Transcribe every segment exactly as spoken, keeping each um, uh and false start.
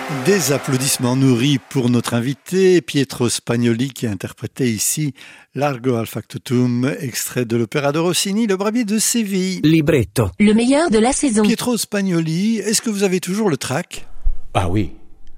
Des applaudissements nourris pour notre invité, Pietro Spagnoli, qui a interprété ici Largo al Factotum, extrait de l'opéra de Rossini, Le Barbier de Séville. Libretto. Le meilleur de la saison. Pietro Spagnoli, est-ce que vous avez toujours le trac ? Ah oui.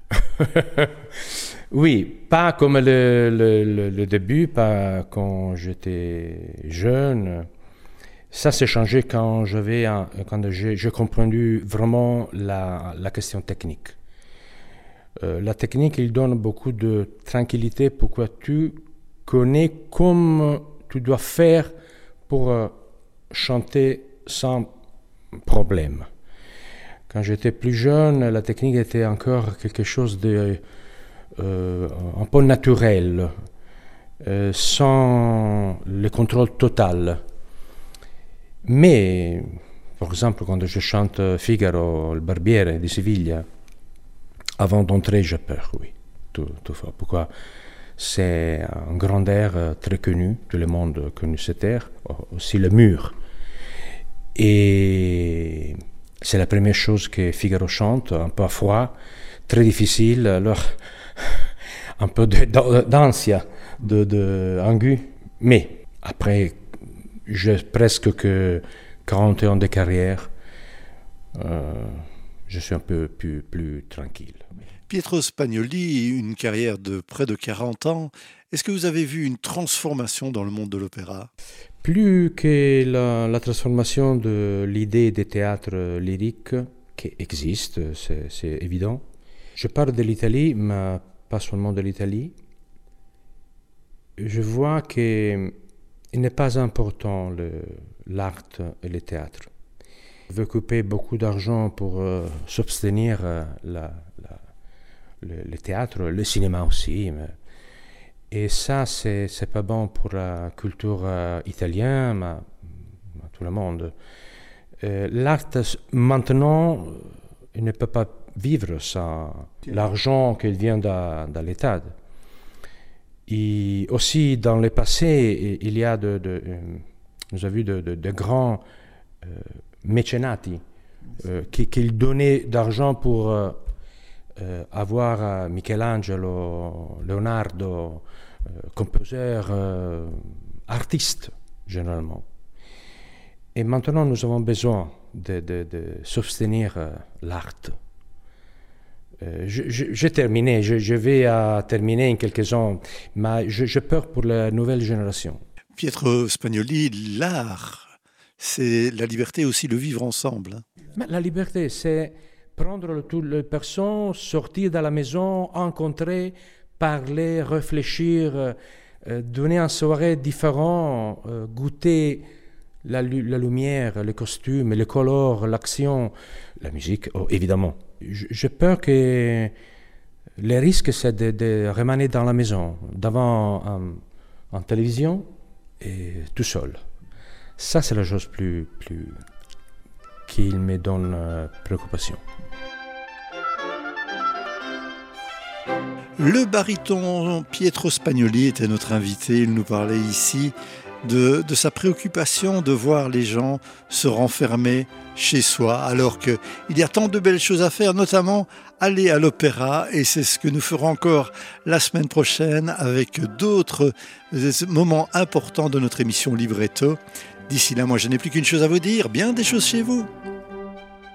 Oui, pas comme le, le, le, le début, pas quand j'étais jeune. Ça s'est changé quand j'avais, un, quand j'ai, j'ai compris vraiment la, la question technique. Euh, la technique, il donne beaucoup de tranquillité pour que tu connais comme tu dois faire pour euh, chanter sans problème. Quand j'étais plus jeune, la technique était encore quelque chose de euh, un peu naturel, euh, sans le contrôle total. Mais, par exemple, quand je chante Figaro, le Barbiere di Siviglia, avant d'entrer, j'ai peur, oui, tout, tout fois. Pourquoi ? C'est un grand air très connu, tout le monde connaît cet air, aussi le mur. Et c'est la première chose que Figaro chante, un peu à froid, très difficile, alors un peu de, d'ansia, de, de aigu. Mais après, j'ai presque que quarante ans de carrière, euh, je suis un peu plus, plus tranquille. Pietro Spagnoli, une carrière de près de quarante ans. Est-ce que vous avez vu une transformation dans le monde de l'opéra ? Plus que la, la transformation de l'idée des théâtres lyriques qui existe, c'est, c'est évident. Je parle de l'Italie, mais pas seulement de l'Italie. Je vois qu'il n'est pas important le, l'art et le théâtre. On veut couper beaucoup d'argent pour euh, s'obtenir euh, la, la, le, le théâtre, le cinéma aussi. Mais, et ça, c'est, c'est pas bon pour la culture euh, italienne, mais, mais tout le monde. Euh, l'art, maintenant, il ne peut pas vivre sans l'argent qui vient de, de l'État. Et aussi, dans le passé, il y a de, de, euh, nous avons vu de, de, de grands euh, mécénati euh, qui, qui donnaient d'argent pour euh, euh, avoir euh, Michelangelo, Leonardo, euh, composeurs, euh, artistes généralement. Et maintenant, nous avons besoin de, de, de soutenir euh, l'art. Euh, je, je, j'ai terminé, je, je vais à terminer en quelques ans, mais je, j'ai peur pour la nouvelle génération. Pietro Spagnoli, l'art, c'est la liberté aussi, le vivre ensemble. Mais la liberté, c'est prendre toutes les personnes, sortir de la maison, rencontrer, parler, réfléchir, euh, donner une soirée différente, euh, goûter la, la lumière, les costumes, les couleurs, l'action, la musique, oh, évidemment. J'ai peur que le risque, c'est de, de remaner dans la maison, devant un, une télévision et tout seul. Ça, c'est la chose plus, plus qui me donne euh, préoccupation. Le baryton Pietro Spagnoli était notre invité. Il nous parlait ici de, de sa préoccupation de voir les gens se renfermer chez soi, alors qu'il y a tant de belles choses à faire, notamment aller à l'opéra, et c'est ce que nous ferons encore la semaine prochaine avec d'autres moments importants de notre émission Libretto. D'ici là, moi je n'ai plus qu'une chose à vous dire, bien des choses chez vous.